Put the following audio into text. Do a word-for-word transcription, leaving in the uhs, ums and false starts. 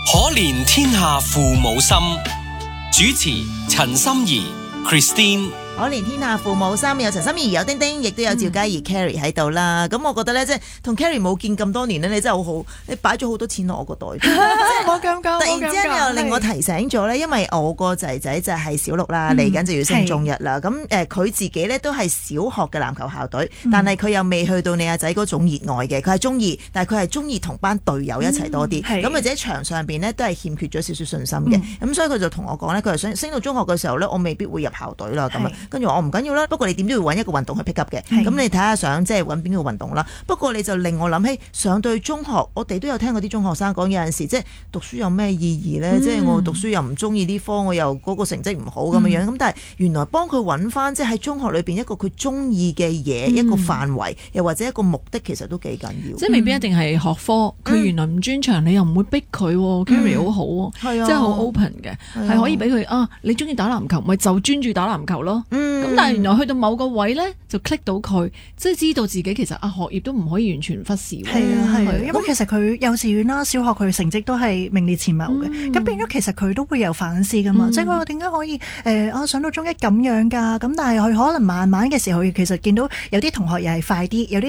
可憐天下父母心，主持陳心怡 Christine。 可憐天下父母心，有陳心怡，有丁丁，亦都有趙嘉怡 Carrie 喺度啦。咁、嗯、我覺得咧，即係同 Carrie 冇見咁多年咧，你真係好好，你擺咗好多錢落我個袋。即係冇咁講， 突然之間又令我提醒咗咧，因為我個仔仔就係小六啦，嚟緊、嗯、就要升中一啦。咁誒，佢自己咧都係小學嘅籃球校隊，嗯、但係佢又未去到你阿仔嗰種熱愛嘅。佢係中意，但係佢係中意同班隊友一齊多啲。咁或者喺場上邊咧都係欠缺咗少少信心嘅。咁、嗯、所以佢就同我講咧，佢係想升到中學嘅時候咧，我未必會入校隊啦。咁跟住我唔緊要啦。不過你點都要揾一個運動去 pick up 嘅，咁你睇下想即係揾邊個運動啦。不過你就令我諗起上到中學，我哋都有聽過啲中學生講，有陣時即係讀書有咩意義呢？嗯、即係我讀書又唔中意啲科，我又嗰個成績唔好咁樣樣。咁、嗯、但係原來幫佢揾翻即係喺中學裏邊一個佢中意嘅嘢，嗯、一個範圍，又或者一個目的，其實都幾緊要。 即係未必一定係學科，佢、嗯、原來唔專長，你又唔會逼佢。Carrie 好好喎，即係好 open 嘅，係可以俾佢啊！你中意打籃球，咪就專注打籃球咯。咁、嗯、但係原來去到某個位咧，就 click 到佢，即係知道自己其實啊學業都唔可以完全忽視。 係啊係啊，因為其實佢幼稚園啦、小學佢成績都係名列前茅嘅，咁、嗯、變咗其實佢都會有反思噶嘛。嗯、即係我點解可以誒啊上到中一咁樣㗎？咁但係佢可能慢慢嘅時候，其實見到有啲同學又係快啲，有啲